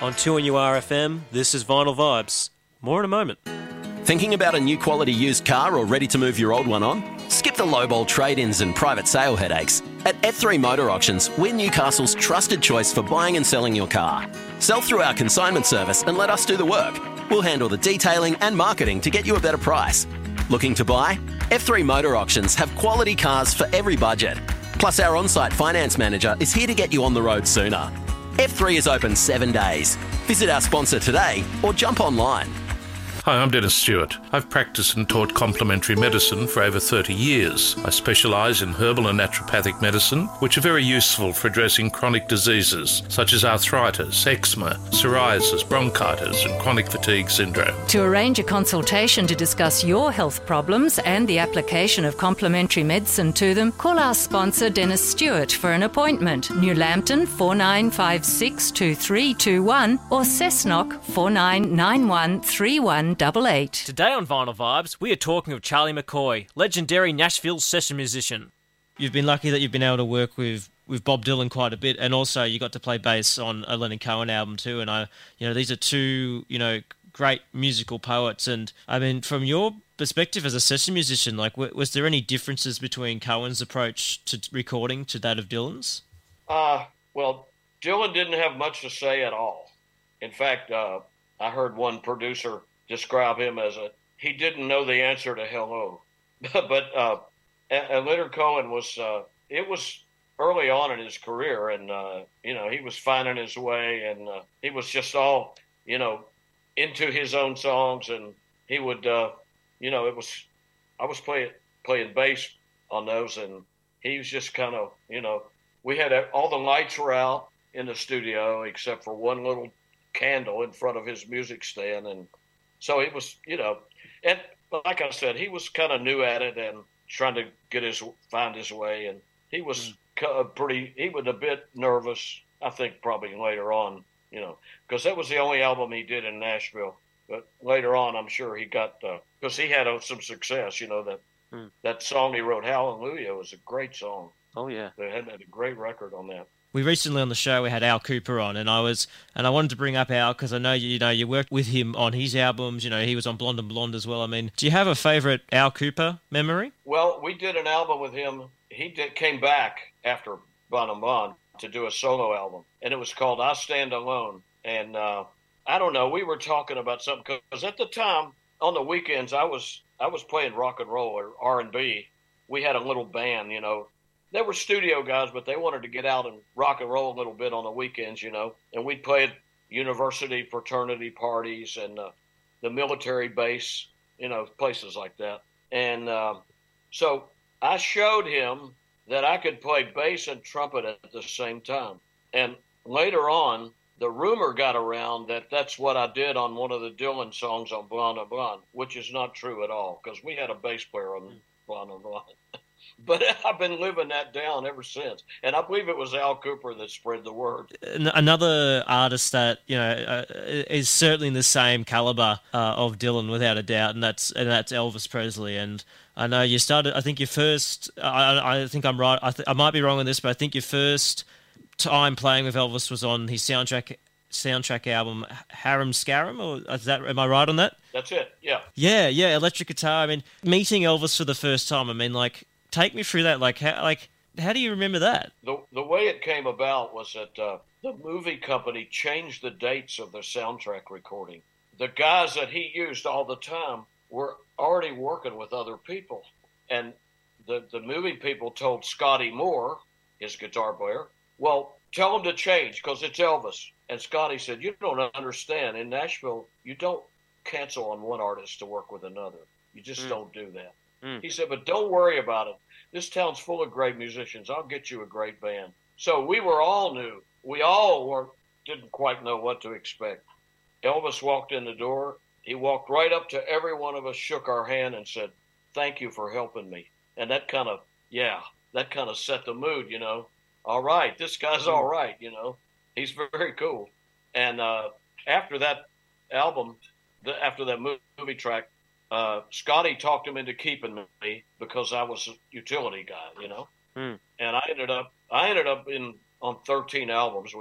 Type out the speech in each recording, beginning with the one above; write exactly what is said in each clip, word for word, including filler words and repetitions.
On two N U R F M, this is Vinyl Vibes. More in a moment. Thinking about a new quality used car or ready to move your old one on? Skip the lowball trade-ins and private sale headaches. At F three Motor Auctions, we're Newcastle's trusted choice for buying and selling your car. Sell through our consignment service and let us do the work. We'll handle the detailing and marketing to get you a better price. Looking to buy? F three Motor Auctions have quality cars for every budget. Plus, our on-site finance manager is here to get you on the road sooner. F three is open seven days. Visit our sponsor today or jump online. Hi, I'm Dennis Stewart. I've practiced and taught complementary medicine for over thirty years. I specialise in herbal and naturopathic medicine, which are very useful for addressing chronic diseases such as arthritis, eczema, psoriasis, bronchitis and chronic fatigue syndrome. To arrange a consultation to discuss your health problems and the application of complementary medicine to them, call our sponsor Dennis Stewart for an appointment. New Lambton four nine five six two three two one or Cessnock four nine nine one three one double eight. Today on Vinyl Vibes, we are talking with Charlie McCoy, legendary Nashville session musician. You've been lucky that you've been able to work with, with Bob Dylan quite a bit, and also you got to play bass on a Leonard Cohen album too. And I, you know, these are two, you know, great musical poets. And I mean, from your perspective as a session musician, like, w- was there any differences between Cohen's approach to recording to that of Dylan's? Uh, well, Dylan didn't have much to say at all. In fact, uh, I heard one producer describe him as a, he didn't know the answer to hello. But uh, and Leonard Cohen was, uh, it was early on in his career, and, uh, you know, he was finding his way, and uh, he was just all, you know, into his own songs, and he would, uh, you know, it was, I was playing, playing bass on those, and he was just kind of, you know, we had, all the lights were out in the studio except for one little candle in front of his music stand, and so it was, you know, and like I said, he was kind of new at it and trying to get his, find his way. And he was mm. pretty, he was a bit nervous, I think probably later on, you know, because that was the only album he did in Nashville. But later on, I'm sure he got, because uh, he had uh, some success, you know, that mm. that song he wrote, Hallelujah, was a great song. Oh, yeah. They had, had a great record on that. We recently on the show we had Al Cooper on, and I was and I wanted to bring up Al because I know you, you know you worked with him on his albums. You know he was on Blonde and Blonde as well. I mean, do you have a favourite Al Cooper memory? Well, we did an album with him. He did, came back after Blonde and Blonde to do a solo album, and it was called I Stand Alone. And uh, I don't know, we were talking about something because at the time on the weekends I was I was playing rock and roll or R and B. We had a little band, you know. They were studio guys, but they wanted to get out and rock and roll a little bit on the weekends, you know. And we'd play at university fraternity parties and uh, the military base, you know, places like that. And uh, so I showed him that I could play bass and trumpet at the same time. And later on, the rumor got around that that's what I did on one of the Dylan songs on Blonde and Blonde, which is not true at all because we had a bass player on Blonde and Blonde. But I've been living that down ever since. And I believe it was Al Cooper that spread the word. Another artist that, you know, uh, is certainly in the same caliber uh, of Dylan, without a doubt, and that's and that's Elvis Presley. And I know you started, I think your first, I, I think I'm right, I, th- I might be wrong on this, but I think your first time playing with Elvis was on his soundtrack soundtrack album, Harum Scarum, or is that, am I right on that? That's it, yeah. Yeah, yeah, electric guitar. I mean, meeting Elvis for the first time, I mean, like, take me through that. Like, how, like, how do you remember that? The the way it came about was that uh, the movie company changed the dates of their soundtrack recording. The guys that he used all the time were already working with other people. And the, the movie people told Scotty Moore, his guitar player, well, tell him to change because it's Elvis. And Scotty said, you don't understand. In Nashville, you don't cancel on one artist to work with another. You just mm. don't do that. Mm. He said, but don't worry about it. This town's full of great musicians. I'll get you a great band. So we were all new. We all were, didn't quite know what to expect. Elvis walked in the door. He walked right up to every one of us, shook our hand, and said, thank you for helping me. And that kind of, yeah, that kind of set the mood, you know. All right, this guy's all right, you know. He's very cool. And uh, after that album, the, after that movie track, uh, Scotty talked him into keeping me because I was a utility guy, you know. Mm. And I ended up, I ended up in on thirteen albums with him.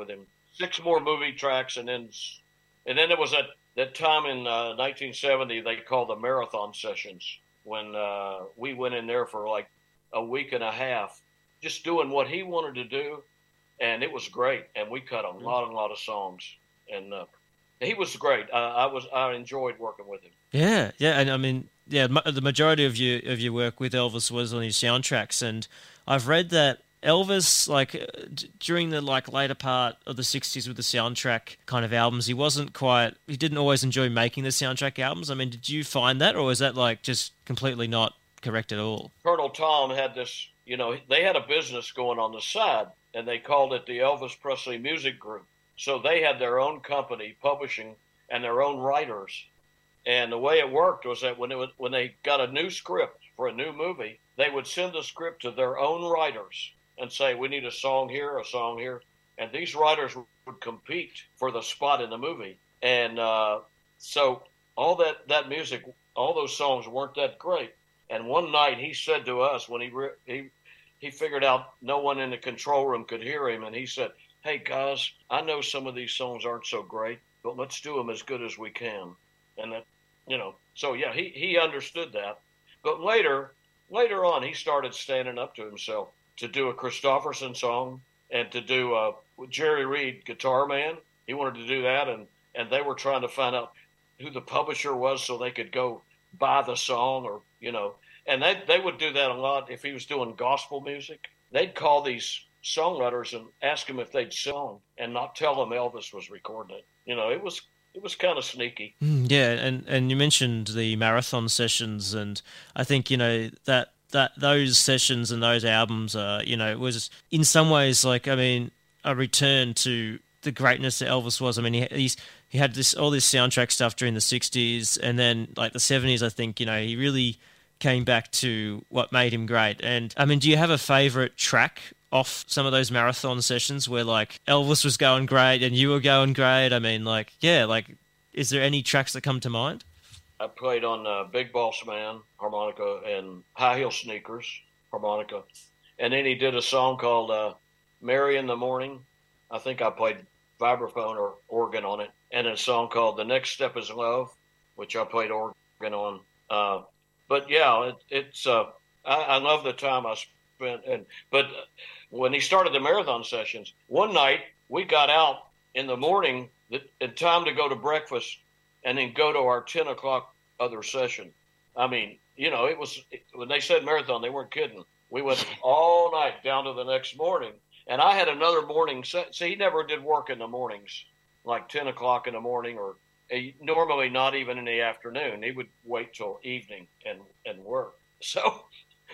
six more movie tracks, and then and then there was that, that time in uh, nineteen seventy they called the marathon sessions, when uh, we went in there for like a week and a half just doing what he wanted to do, and it was great. And we cut a lot and lot of songs, and uh, he was great. I, I was I enjoyed working with him. Yeah, yeah, and I mean, yeah, the majority of your of your work with Elvis was on his soundtracks, and I've read that Elvis, like d- during the like later part of the sixties with the soundtrack kind of albums, he wasn't quite, he didn't always enjoy making the soundtrack albums. I mean, did you find that, or was that like just completely not correct at all? Colonel Tom had this, you know, they had a business going on the side, and they called it the Elvis Presley Music Group. So they had their own company publishing and their own writers. And the way it worked was that when it was, when they got a new script for a new movie, they would send the script to their own writers and say, we need a song here, a song here. And these writers would compete for the spot in the movie. And uh, so all that, that music, all those songs weren't that great. And one night he said to us, when he, re- he, he figured out no one in the control room could hear him, and he said, hey, guys, I know some of these songs aren't so great, but let's do them as good as we can. And that, you know, so yeah, he, he understood that. But later, later on, he started standing up to himself to do a Christofferson song and to do a Jerry Reed, Guitar Man. He wanted to do that, and, and they were trying to find out who the publisher was so they could go buy the song, or, you know, and they they would do that a lot if he was doing gospel music. They'd call these songwriters and ask them if they'd sing and not tell them Elvis was recording it. You know, it was it was kind of sneaky. Mm, yeah, and, and you mentioned the marathon sessions, and I think, you know, that that those sessions and those albums are, you know, it was in some ways like, I mean, a return to the greatness that Elvis was. I mean, he he's, he had this all this soundtrack stuff during the sixties, and then like the seventies, I think, you know, he really came back to what made him great. And I mean, do you have a favorite track off some of those marathon sessions where like Elvis was going great and you were going great? I mean, like, yeah, like, is there any tracks that come to mind? I played on uh, Big Boss Man harmonica and High Heel Sneakers harmonica, and then he did a song called uh, Mary in the Morning. I think I played vibraphone or organ on it, and a song called The Next Step is Love, which I played organ on. Uh, but yeah, it, it's uh, I, I love the time I spent. And but when he started the marathon sessions, one night we got out in the morning in time to go to breakfast, and then go to our ten o'clock other session. I mean, you know, it was, when they said marathon, they weren't kidding. We went all night down to the next morning. And I had another morning set. See, he never did work in the mornings, like ten o'clock in the morning, or normally not even in the afternoon. He would wait till evening and, and work. So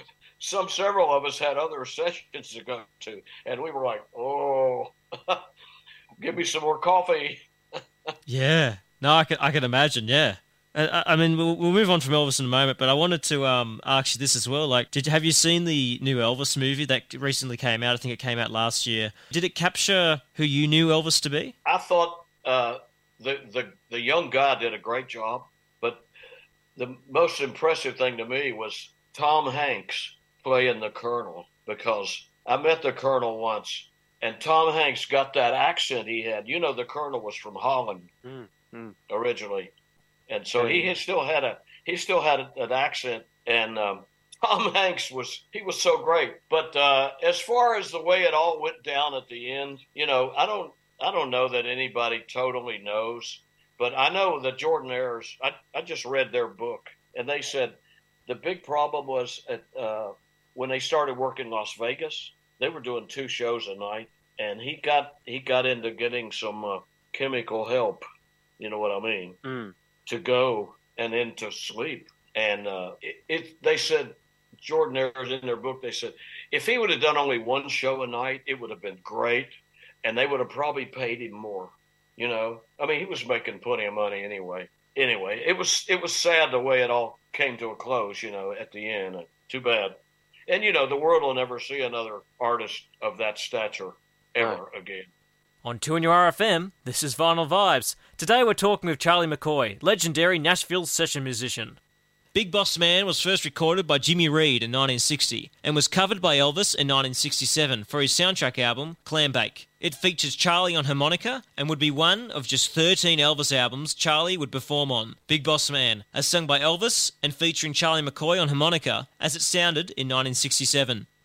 some, several of us had other sessions to go to. And we were like, oh, give me some more coffee. Yeah. No, I can, I can imagine, yeah. I, I mean, we'll, we'll move on from Elvis in a moment, but I wanted to um, ask you this as well. Like, did have you seen the new Elvis movie that recently came out? I think it came out last year. Did it capture who you knew Elvis to be? I thought uh, the, the the young guy did a great job, but the most impressive thing to me was Tom Hanks playing the Colonel, because I met the Colonel once, and Tom Hanks got that accent he had. You know, the Colonel was from Holland. Mm. Mm. Originally, and so he had still had a he still had a, an accent, and um, Tom Hanks was he was so great. But uh, as far as the way it all went down at the end, you know, I don't I don't know that anybody totally knows, but I know that Jordanaires. I I just read their book, and they said the big problem was at uh, when they started working in Las Vegas, they were doing two shows a night, and he got he got into getting some uh, chemical help. You know what I mean? Mm. To go and then to sleep. And uh, it, it, they said, Jordanaires in their book, they said, if he would have done only one show a night, it would have been great. And they would have probably paid him more. You know? I mean, he was making plenty of money anyway. Anyway, it was it was sad the way it all came to a close, you know, at the end. Too bad. And, you know, the world will never see another artist of that stature ever right. again. On two N U R F M, this is Vinyl Vibes. Today we're talking with Charlie McCoy, legendary Nashville session musician. Big Boss Man was first recorded by Jimmy Reed in nineteen sixty and was covered by Elvis in nineteen sixty-seven for his soundtrack album, Clambake. It features Charlie on harmonica and would be one of just thirteen Elvis albums Charlie would perform on. Big Boss Man, as sung by Elvis and featuring Charlie McCoy on harmonica, as it sounded in nineteen sixty-seven.